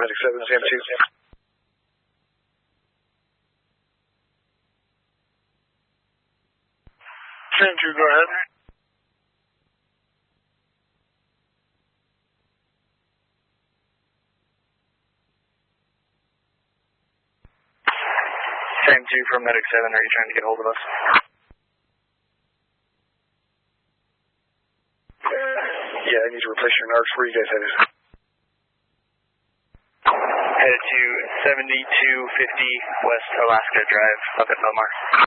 Medic 7, Sam 2. Sam 2, go ahead. Sam 2 from Medic 7, are you trying to get hold of us? Yeah, I need to replace your narcs. Where are you guys headed? Headed to 7250 West Alaska Drive up at Belmar.